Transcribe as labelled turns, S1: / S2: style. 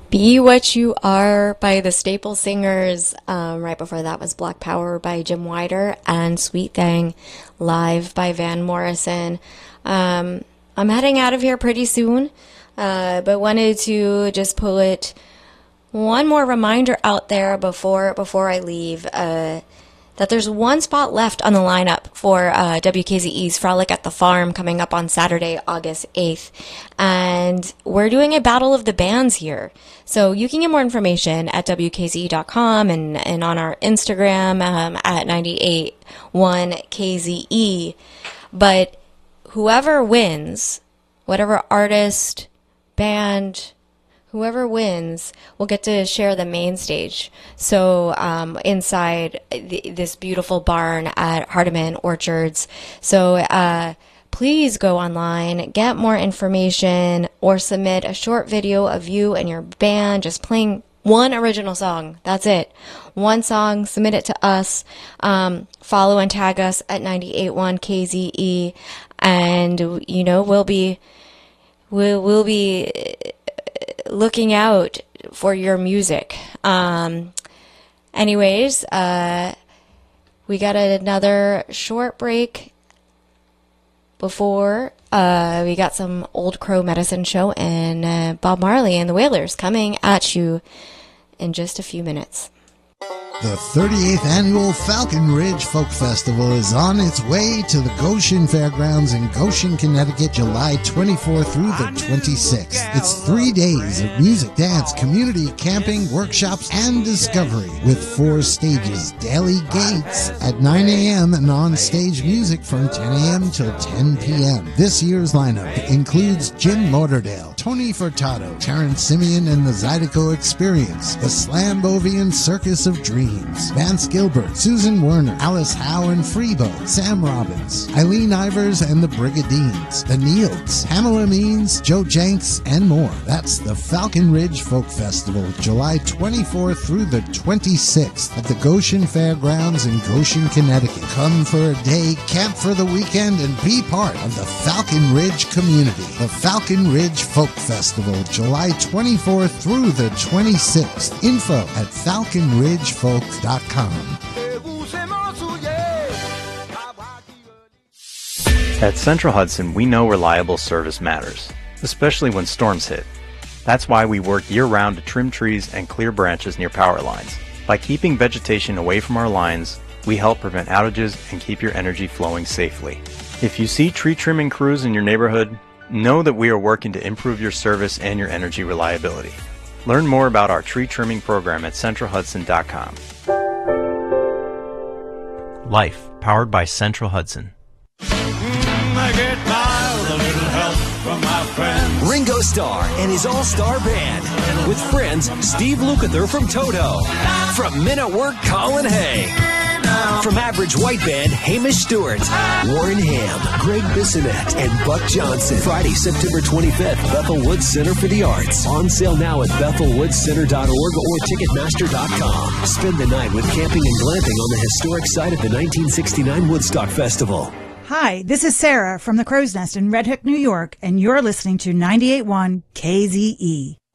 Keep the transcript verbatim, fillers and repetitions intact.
S1: Be What You Are by the Staple Singers. Um, right before that was Black Power by Jim Wider and Sweet Thing live by Van Morrison. Um, I'm heading out of here pretty soon, uh, but wanted to just put one more reminder out there before before I leave. Uh, that there's one spot left on the lineup for uh, W K Z E's Frolic at the Farm coming up on Saturday, August eighth. And we're doing a battle of the bands here. So you can get more information at W K Z E dot com and, and on our Instagram um, at ninety-eight point one K Z E. But whoever wins, whatever artist, band, whoever wins will get to share the main stage. So um, inside th- this beautiful barn at Hardiman Orchards. So uh, please go online, get more information, or submit a short video of you and your band just playing one original song. That's it. One song, submit it to us. Um, follow and tag us at ninety-eight point one K Z E. And, you know, we'll be, we'll, we'll be looking out for your music. Um, anyways, uh, we got another short break before uh, we got some Old Crow Medicine Show and uh, Bob Marley and the Wailers coming at you in just a few minutes.
S2: The thirty-eighth Annual Falcon Ridge Folk Festival is on its way to the Goshen Fairgrounds in Goshen, Connecticut, July twenty-fourth through the twenty-sixth. It's three days of music, dance, community, camping, workshops, and discovery with four stages, daily gates at nine a.m. and on-stage music from ten a.m. till ten p.m. This year's lineup includes Jim Lauderdale, Tony Furtado, Terrence Simeon and the Zydeco Experience, the Slambovian Circus of Dreams, Vance Gilbert, Susan Werner, Alice Howe and Freebo, Sam Robbins, Eileen Ivers and the Brigadines, the Neilds, Pamela Means, Joe Jenks, and more. That's the Falcon Ridge Folk Festival, July twenty-fourth through the twenty-sixth at the Goshen Fairgrounds in Goshen, Connecticut. Come for a day, camp for the weekend, and be part of the Falcon Ridge community. The Falcon Ridge Folk Festival, July twenty-fourth through the twenty-sixth. Info at falcon ridge folk dot com.
S3: At Central Hudson, we know reliable service matters, especially when storms hit. That's why we work year-round to trim trees and clear branches near power lines. By keeping vegetation away from our lines, we help prevent outages and keep your energy flowing safely. If you see tree trimming crews in your neighborhood, know that we are working to improve your service and your energy reliability. Learn more about our tree trimming program at central hudson dot com. Life, powered by Central Hudson.
S4: I get by with a little help from my friends.
S5: Ringo Starr and his all-star band. With friends, Steve Lukather from Toto. From Men at Work, Colin Hay. From Average White Band, Hamish Stewart, Warren Ham, Greg Bissonette, and Buck Johnson. Friday, September twenty-fifth, Bethel Woods Center for the Arts. On sale now at bethel woods center dot org or ticketmaster dot com. Spend the night with camping and glamping on the historic site of the nineteen sixty-nine Woodstock Festival.
S6: Hi, this is Sarah from the Crow's Nest in Red Hook, New York, and you're listening to ninety-eight point one K Z E.